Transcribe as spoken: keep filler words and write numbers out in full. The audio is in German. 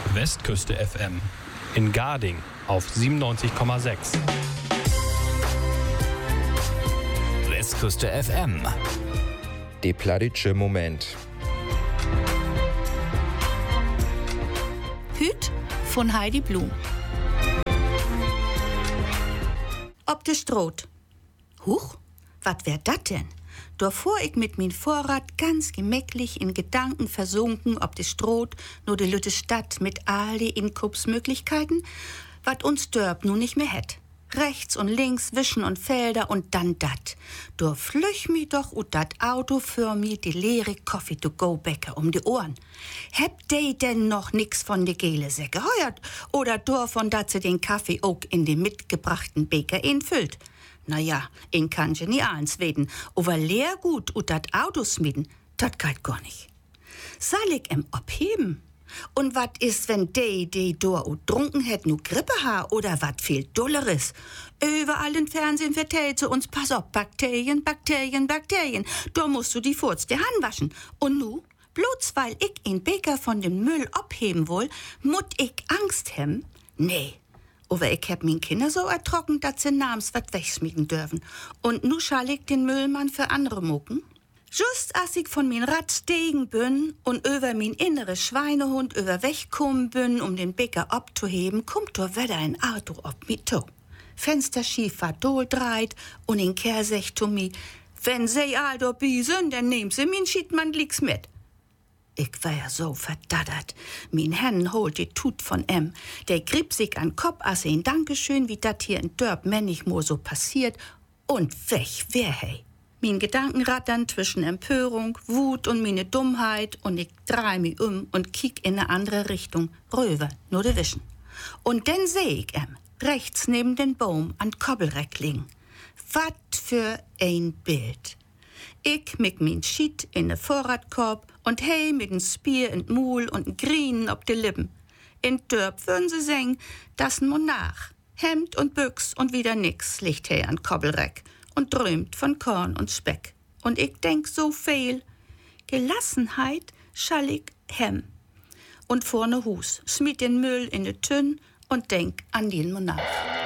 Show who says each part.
Speaker 1: Westküste F M. In Garding auf siebenundneunzig Komma sechs.
Speaker 2: Westküste F M.
Speaker 3: De plattitsche Moment.
Speaker 4: Hüt von Heidi Blum. Ob de Stroot. Huch, wat wär dat denn? Davor ich mit min Vorrat ganz gemächlich in Gedanken versunken, ob de Stroot nur de lütte Stadt mit all de Inkupsmöglichkeiten, wat uns Dörp nun nicht mehr hätt. Rechts und links Wischen und Felder und dann dat. Da flüch mi doch ut dat Auto für mi die leere Coffee-to-go-Bäcker um die Ohren. Heb de denn noch nix von de Gelesäcke heuert? Oder davon, dat se den Kaffee auch in den mitgebrachten Beker infüllt? Naja, in kann je nie eins weden, aber Leergut ut dat Auto smiden, dat geht gar nicht. Soll ich em abheben? Und wat is, wenn de, de dor u trunken hätt nu Grippe ha oder wat viel Dulleres? Überall im Fernsehen vertellt zu uns, pass auf, Bakterien, Bakterien, Bakterien. Da musst du die Furz der Hand waschen. Und nu, bloß weil ich in Beker von dem Müll abheben woll, mut ich Angst hem? Nee. Aber ich hab min Kinder so ertrocken, dat sie namens wat wegschmieden dürfen. Und nu schall ich den Müllmann für andere mucken? Just als ich von min Rad stegen bin und über min innere Schweinehund über wegkommen bin, um den Beker abzuheben, kommt da wieder ein Auto ob mi to. Fenster schief war doldreit und in Kerl sagt zu mi, wenn sie all do bi sind, dann nehm sie min Schiedmann licks mit. Ich war ja so verdaddert. Min Hennen holt die Tut von em. Der grieb sich an Kopf, als ein Dankeschön, wie dat hier in Dörp männig mo so passiert, und weg wär hey. Min Gedanken rattern zwischen Empörung, Wut und mine Dummheit und ich dreh mich um und kick in eine andere Richtung, röver, nur de Wischen. Und dann seh ich em, rechts neben den Baum an Kobbelreck liegen. Wat für ein Bild. Ich mit min Schied in de Vorratkorb und hey mit n Spier in Mul und n Grinen ob de Lippen. In Dörp würden sie singen, das n Monarch. Hemd und Büchs und wieder nix liegt hey an Kobbelreck und träumt von Korn und Speck. Und ich denk so viel. Gelassenheit schall ich hem. Und vorne Hus, schmied den Müll in de Tünn und denk an den Monarch.